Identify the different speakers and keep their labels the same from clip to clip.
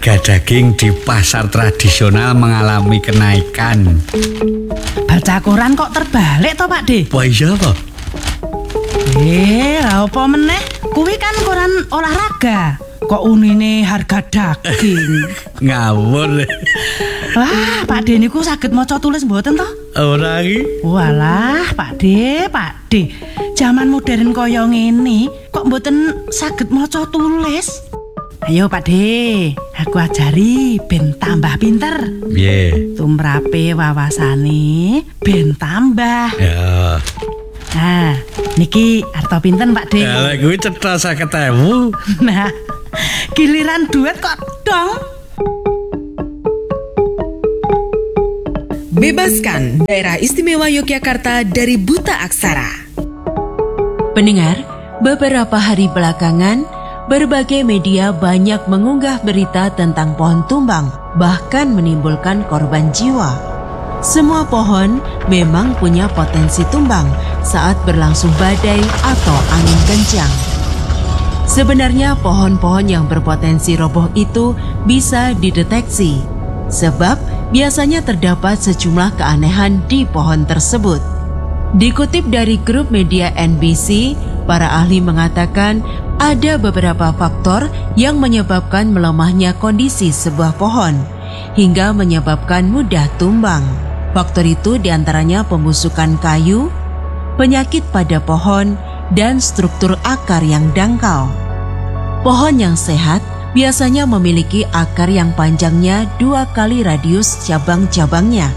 Speaker 1: Harga daging di pasar tradisional mengalami kenaikan.
Speaker 2: Baca koran kok terbalik toh Pak De?
Speaker 1: Wah iya kok.
Speaker 2: Apa meneh? Kuwi kan koran olahraga. Kok unine harga daging?
Speaker 1: Ngawur.
Speaker 2: Wah, Pak De niku saged maca tulis mboten toh?
Speaker 1: Ora iki.
Speaker 2: Walah, Pak De. Zaman modern kaya ngene, kok mboten saged maca tulis? Ayo Pak De, aku ajari ben tambah pinter.
Speaker 1: Piye?
Speaker 2: Tumrape wawasane ben tambah.
Speaker 1: Ya.
Speaker 2: Nah, niki arta pinten Pak De?
Speaker 1: Ya lek kuwi cetha 50.000.
Speaker 2: Nah, giliran duit kok dong.
Speaker 3: Bebaskan daerah istimewa Yogyakarta dari buta aksara.
Speaker 4: Pendengar, beberapa hari belakangan, berbagai media banyak mengunggah berita tentang pohon tumbang, bahkan menimbulkan korban jiwa. Semua pohon memang punya potensi tumbang saat berlangsung badai atau angin kencang. Sebenarnya pohon-pohon yang berpotensi roboh itu bisa dideteksi, sebab biasanya terdapat sejumlah keanehan di pohon tersebut. Dikutip dari grup media NBC, para ahli mengatakan ada beberapa faktor yang menyebabkan melemahnya kondisi sebuah pohon, hingga menyebabkan mudah tumbang. Faktor itu diantaranya pembusukan kayu, penyakit pada pohon, dan struktur akar yang dangkal. Pohon yang sehat biasanya memiliki akar yang panjangnya 2 kali radius cabang-cabangnya.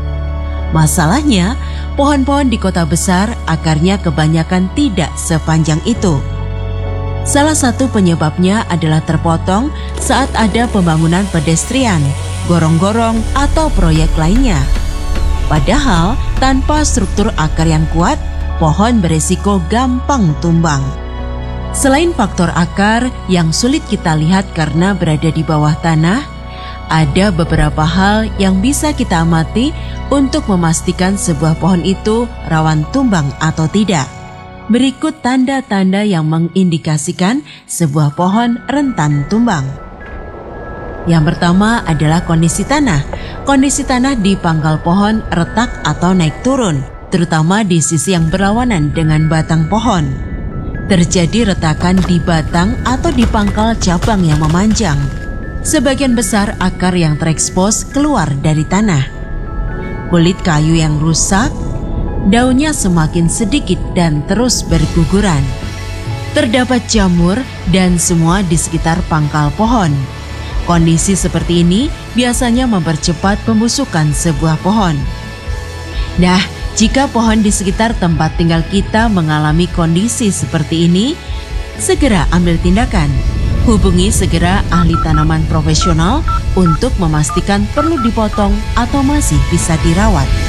Speaker 4: Masalahnya, pohon-pohon di kota besar akarnya kebanyakan tidak sepanjang itu. Salah satu penyebabnya adalah terpotong saat ada pembangunan pedestrian, gorong-gorong, atau proyek lainnya. Padahal, tanpa struktur akar yang kuat, pohon beresiko gampang tumbang. Selain faktor akar yang sulit kita lihat karena berada di bawah tanah, ada beberapa hal yang bisa kita amati untuk memastikan sebuah pohon itu rawan tumbang atau tidak. Berikut tanda-tanda yang mengindikasikan sebuah pohon rentan tumbang. Yang pertama adalah kondisi tanah. Kondisi tanah di pangkal pohon retak atau naik turun, terutama di sisi yang berlawanan dengan batang pohon. Terjadi retakan di batang atau di pangkal cabang yang memanjang. Sebagian besar akar yang terekspos keluar dari tanah. Kulit kayu yang rusak, daunnya semakin sedikit dan terus berguguran. Terdapat jamur dan semua di sekitar pangkal pohon. Kondisi seperti ini biasanya mempercepat pembusukan sebuah pohon. Nah, jika pohon di sekitar tempat tinggal kita mengalami kondisi seperti ini, segera ambil tindakan. Hubungi segera ahli tanaman profesional untuk memastikan perlu dipotong atau masih bisa dirawat.